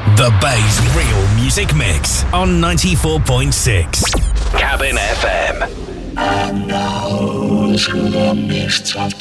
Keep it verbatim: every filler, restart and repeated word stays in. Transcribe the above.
The Bay's real music mix on ninety-four point six. Cabin F M. And now through the mists of